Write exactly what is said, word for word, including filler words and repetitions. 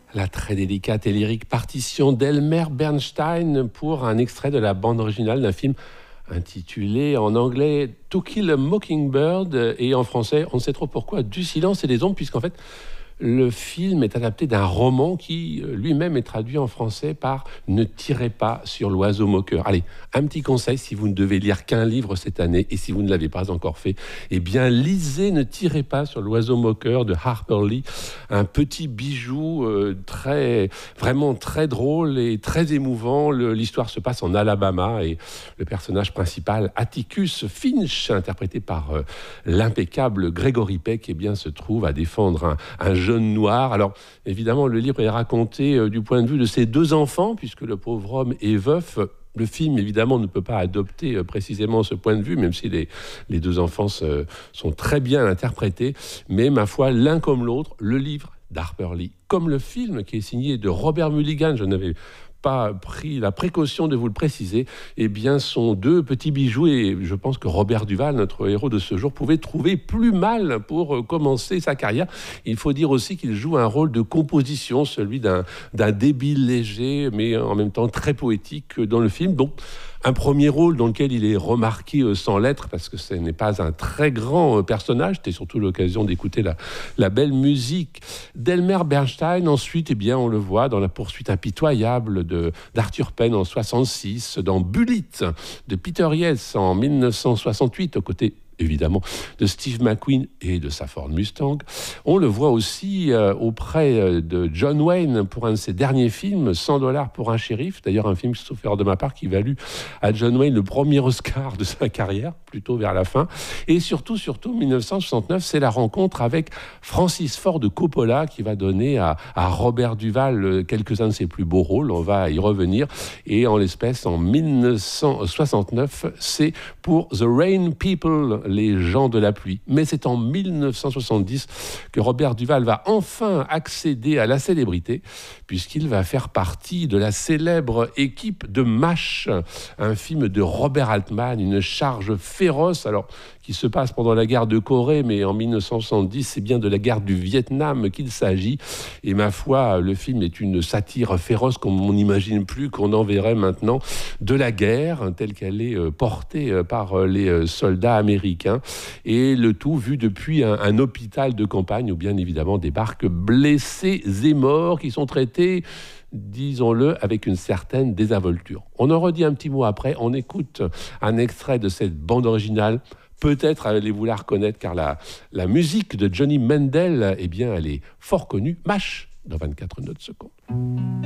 La très délicate et lyrique partition d'Elmer Bernstein pour un extrait de la bande originale d'un film intitulé en anglais To Kill a Mockingbird et en français, on ne sait trop pourquoi, Du silence et des ombres, puisqu'en fait, le film est adapté d'un roman qui lui-même est traduit en français par Ne tirez pas sur l'oiseau moqueur. Allez, un petit conseil, si vous ne devez lire qu'un livre cette année et si vous ne l'avez pas encore fait, eh bien lisez Ne tirez pas sur l'oiseau moqueur de Harper Lee, un petit bijou euh, très, vraiment très drôle et très émouvant. Le, l'histoire se passe en Alabama et le personnage principal, Atticus Finch, interprété par euh, l'impeccable Gregory Peck, eh bien se trouve à défendre un, un jeune noir. Alors, évidemment, le livre est raconté euh, du point de vue de ses deux enfants, puisque le pauvre homme est veuf. Le film, évidemment, ne peut pas adopter euh, précisément ce point de vue, même si les, les deux enfants se, sont très bien interprétés. Mais, ma foi, l'un comme l'autre, le livre d'Harper Lee, comme le film qui est signé de Robert Mulligan, je n'avais pas pris la précaution de vous le préciser, eh bien, sont deux petits bijoux et je pense que Robert Duval, notre héros de ce jour, pouvait trouver plus mal pour commencer sa carrière. Il faut dire aussi qu'il joue un rôle de composition, celui d'un, d'un débile léger, mais en même temps très poétique dans le film. Donc, un premier rôle dans lequel il est remarqué sans lettres, parce que ce n'est pas un très grand personnage. C'était surtout l'occasion d'écouter la, la belle musique d'Elmer Bernstein. Ensuite, eh bien, on le voit dans La poursuite impitoyable de, d'Arthur Penn en soixante-six, dans Bullitt de Peter Yates en dix-neuf cent soixante-huit, aux côtés évidemment de Steve McQueen et de sa Ford Mustang. On le voit aussi euh, auprès de John Wayne pour un de ses derniers films, cent dollars pour un shérif, d'ailleurs un film, sauf erreur de ma part, qui valut à John Wayne le premier Oscar de sa carrière, plutôt vers la fin. Et surtout, surtout, dix-neuf cent soixante-neuf, c'est la rencontre avec Francis Ford Coppola qui va donner à, à Robert Duval quelques-uns de ses plus beaux rôles. On va y revenir. Et en l'espèce, en dix-neuf cent soixante-neuf, c'est pour The Rain People, les gens de la pluie. Mais c'est en dix-neuf cent soixante-dix que Robert Duval va enfin accéder à la célébrité, puisqu'il va faire partie de la célèbre équipe de MASH, un film de Robert Altman, une charge féroce, alors qui se passe pendant la guerre de Corée, mais en dix-neuf cent soixante-dix, c'est bien de la guerre du Vietnam qu'il s'agit. Et ma foi, le film est une satire féroce comme on n'imagine plus qu'on en verrait maintenant de la guerre, telle qu'elle est portée par les soldats américains. Et le tout vu depuis un, un hôpital de campagne où bien évidemment débarquent blessés et morts qui sont traités, disons-le, avec une certaine désinvolture. On en redit un petit mot après, on écoute un extrait de cette bande originale. Peut-être allez-vous la reconnaître, car la, la musique de Johnny Mandel, eh bien, elle est fort connue. MASH, dans vingt-quatre notes secondes.